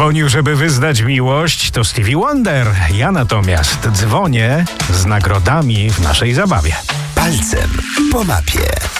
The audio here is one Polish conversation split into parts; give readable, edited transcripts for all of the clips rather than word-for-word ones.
Dzwonił, żeby wyznać miłość, to Stevie Wonder. Ja natomiast dzwonię z nagrodami w naszej zabawie. Palcem po mapie.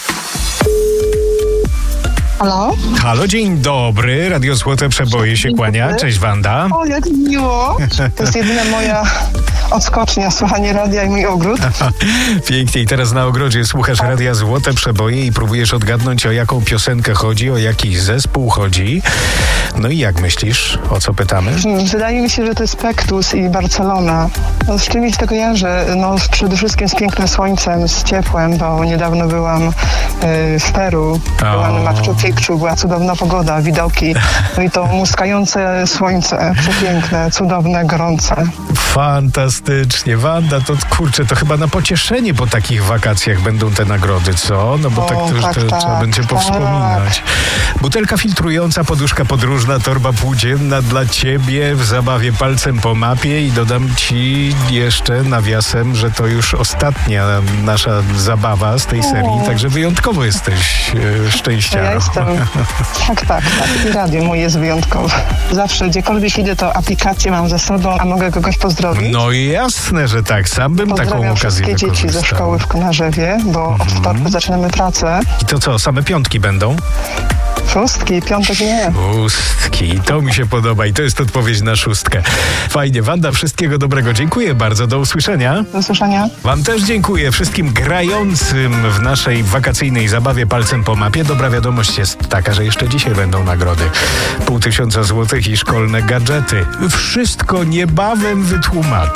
Halo? Halo, dzień dobry. Radio Złote Przeboje się kłania. Cześć, Wanda. O, jak miło. To jest jedyna moja odskocznia, słuchanie radia i mój ogród. Pięknie. I teraz na ogrodzie słuchasz Radia Złote Przeboje i próbujesz odgadnąć, o jaką piosenkę chodzi, o jaki zespół chodzi. No i jak myślisz? O co pytamy? Wydaje mi się, że to jest Pektus i Barcelona. No, z czymś to kojarzę. No, przede wszystkim z pięknym słońcem, z ciepłem, bo niedawno byłam w Peru. Byłam na Machu Picchu, była cudowna pogoda, widoki. No i to muskające słońce, przepiękne, cudowne, gorące. Fantastycznie. Wanda, to kurczę, to chyba na pocieszenie po takich wakacjach będą te nagrody, co? No bo tak trzeba będzie powspominać. Butelka filtrująca, poduszka podróżna, torba płócienna dla ciebie w zabawie palcem po mapie i dodam ci jeszcze nawiasem, że to już ostatnia nasza zabawa z tej serii, także wyjątkowo jesteś szczęściarą. Ja jestem. Tak. I radio moje jest wyjątkowe. Zawsze, gdziekolwiek idę, to aplikację mam ze sobą, a mogę kogoś pozdrowić. No jasne, że tak. Sam bym taką okazję wszystkie dzieci ze szkoły w Konarzewie, bo od wtorku zaczynamy pracę. I to co, same piątki będą? Szóstki, piątek nie. Szóstki, to mi się podoba i to jest odpowiedź na szóstkę. Fajnie, Wanda, wszystkiego dobrego. Dziękuję bardzo, do usłyszenia. Do usłyszenia. Wam też dziękuję, wszystkim grającym w naszej wakacyjnej zabawie palcem po mapie. Dobra wiadomość jest taka, że jeszcze dzisiaj będą nagrody. 500 złotych i szkolne gadżety. Wszystko niebawem wytłumaczę.